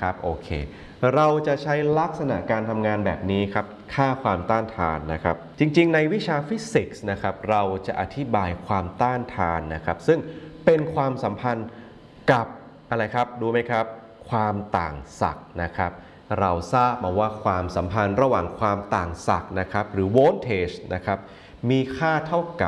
นะครับโอเคเราจะใช้ลักษณะการทำงานแบบนี้ครับค่าความต้านทานนะครับจริงๆในวิชาฟิสิกส์นะครับเราจะอธิบายความต้านทานนะครับซึ่งเป็นความสัมพันธ์กับอะไรครับดูไหมครับความต่างศักย์นะครับเราทราบมาว่าความสัมพันธ์ระหว่างความต่างศักย์นะครับหรือ voltage นะครับมีค่าเท่ากับ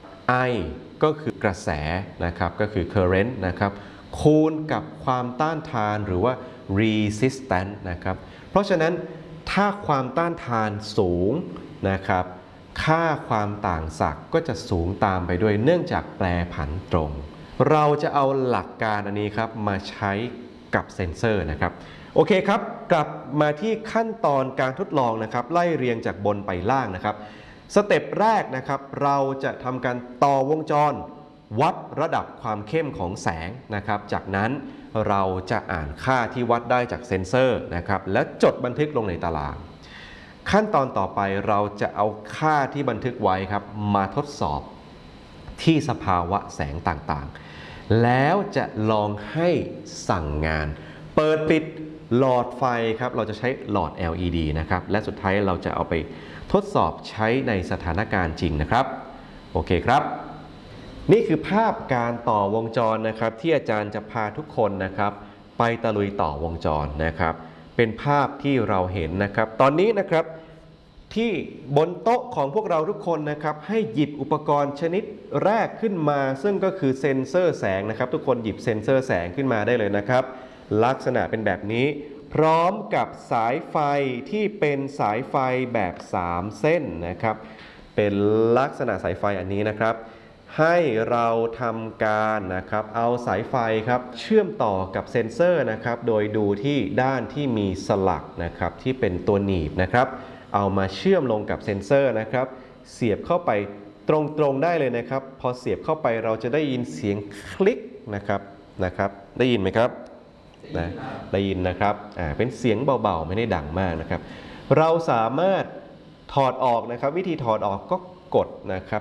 I ก็คือกระแสนะครับก็คือ current นะครับคูณกับความต้านทานหรือว่า resistance นะครับเพราะฉะนั้นถ้าความต้านทานสูงนะครับค่าความต่างศักย์ก็จะสูงตามไปด้วยเนื่องจากแปรผันตรงเราจะเอาหลักการอันนี้ครับมาใช้กับเซ็นเซอร์นะครับโอเคครับกลับมาที่ขั้นตอนการทดลองนะครับไล่เรียงจากบนไปล่างนะครับสเต็ปแรกนะครับเราจะทำการต่อวงจรวัดระดับความเข้มของแสงนะครับจากนั้นเราจะอ่านค่าที่วัดได้จากเซ็นเซอร์นะครับและจดบันทึกลงในตารางขั้นตอนต่อไปเราจะเอาค่าที่บันทึกไว้ครับมาทดสอบที่สภาวะแสงต่างๆแล้วจะลองให้สั่งงานเปิดปิดหลอดไฟครับเราจะใช้หลอด LED นะครับและสุดท้ายเราจะเอาไปทดสอบใช้ในสถานการณ์จริงนะครับโอเคครับนี่คือภาพการต่อวงจรนะครับที่อาจารย์จะพาทุกคนนะครับไปตะลุยต่อวงจรนะครับเป็นภาพที่เราเห็นนะครับตอนนี้นะครับที่บนโต๊ะของพวกเราทุกคนนะครับให้หยิบอุปกรณ์ชนิดแรกขึ้นมาซึ่งก็คือเซ็นเซอร์แสงนะครับทุกคนหยิบเซ็นเซอร์แสงขึ้นมาได้เลยนะครับลักษณะเป็นแบบนี้พร้อมกับสายไฟที่เป็นสายไฟแบบ3เส้นนะครับเป็นลักษณะสายไฟอันนี้นะครับให้เราทำการนะครับเอาสายไฟครับเชื่อมต่อกับเซ็นเซอร์นะครับโดยดูที่ด้านที่มีสลักนะครับที่เป็นตัวหนีบนะครับเอามาเชื่อมลงกับเซ็นเซอร์นะครับเสียบเข้าไปตรงๆได้เลยนะครับพอเสียบเข้าไปเราจะได้ยินเสียงคลิกนะครับได้ยินไหมครับได้ยินนะครับเป็นเสียงเบาๆไม่ได้ดังมากนะครับเราสามารถถอดออกนะครับวิธีถอดออกก็กดนะครับ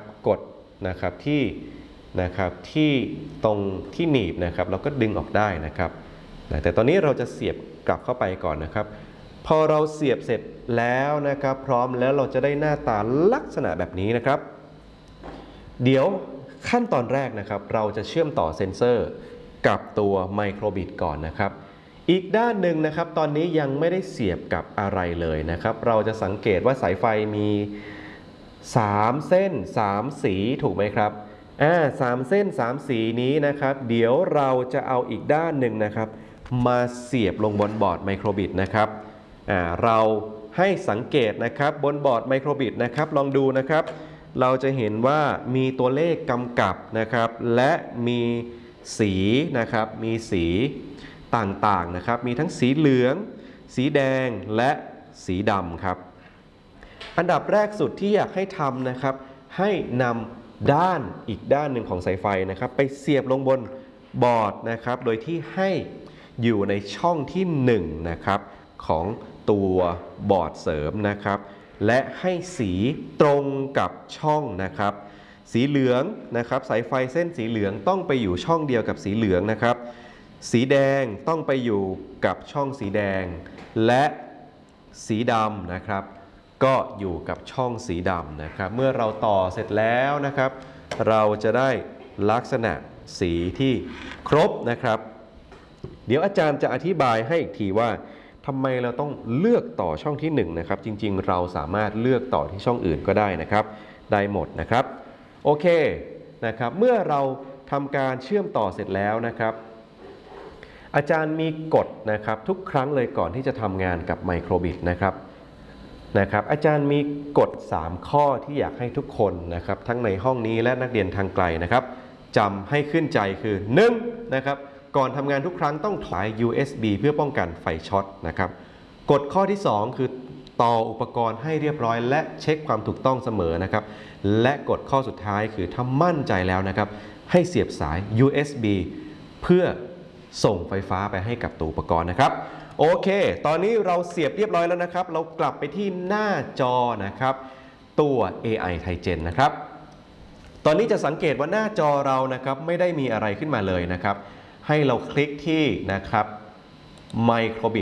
ที่ตรงที่หนีบนะครับเราก็ดึงออกได้นะครับแต่ตอนนี้เราจะเสียบกลับเข้าไปก่อนนะครับพอเราเสียบเสร็จแล้วนะครับพร้อมแล้วเราจะได้หน้าตาลักษณะแบบนี้นะครับเดี๋ยวขั้นตอนแรกนะครับเราจะเชื่อมต่อเซ็นเซอร์กับตัวไมโครบิตก่อนนะครับอีกด้านหนึ่งนะครับตอนนี้ยังไม่ได้เสียบกับอะไรเลยนะครับเราจะสังเกตว่าสายไฟมี3เส้น3สีถูกไหมครับ3เส้น3สีนี้นะครับเดี๋ยวเราจะเอาอีกด้านหนึ่งนะครับมาเสียบลงบนบอร์ดไมโครบิตนะครับเราให้สังเกตนะครับบนบอร์ดไมโครบิตนะครับลองดูนะครับเราจะเห็นว่ามีตัวเลขกำกับนะครับและมีสีนะครับมีสีต่างๆนะครับมีทั้งสีเหลืองสีแดงและสีดำครับอันดับแรกสุดที่อยากให้ทำนะครับให้นำด้านอีกด้านหนึ่งของสายไฟนะครับไปเสียบลงบนบอร์ดนะครับโดยที่ให้อยู่ในช่องที่1นะครับของตัวบอร์ดเสริมนะครับและให้สีตรงกับช่องนะครับสีเหลืองนะครับสายไฟเส้นสีเหลืองต้องไปอยู่ช่องเดียวกับสีเหลืองนะครับสีแดงต้องไปอยู่กับช่องสีแดงและสีดำนะครับก็อยู่กับช่องสีดำนะครับเมื่อเราต่อเสร็จแล้วนะครับเราจะได้ลักษณะสีที่ครบนะครับเดี๋ยวอาจารย์จะอธิบายให้อีกทีว่าทำไมเราต้องเลือกต่อช่องที่1นะครับจริงๆเราสามารถเลือกต่อที่ช่องอื่นก็ได้นะครับได้หมดนะครับโอเคนะครับเมื่อเราทำการเชื่อมต่อเสร็จแล้วนะครับอาจารย์มีกฎนะครับทุกครั้งเลยก่อนที่จะทำงานกับไมโครบิตนะครับอาจารย์มีกฎ3ข้อที่อยากให้ทุกคนนะครับทั้งในห้องนี้และนักเรียนทางไกลนะครับจำให้ขึ้นใจคือ1นะครับก่อนทำงานทุกครั้งต้องถอด USB เพื่อป้องกันไฟช็อตนะครับกฎข้อที่2คือต่ออุปกรณ์ให้เรียบร้อยและเช็คความถูกต้องเสมอนะครับและกฎข้อสุดท้ายคือถ้ามั่นใจแล้วนะครับให้เสียบสาย USB เพื่อส่งไฟฟ้าไปให้กับตัวอุปกรณ์นะครับโอเคตอนนี้เราเสียบเรียบร้อยแล้วนะครับเรากลับไปที่หน้าจอนะครับตัว AI Tigen นะครับตอนนี้จะสังเกตว่าหน้าจอเรานะครับไม่ได้มีอะไรขึ้นมาเลยนะครับให้เราคลิกที่นะครับไมโครบิต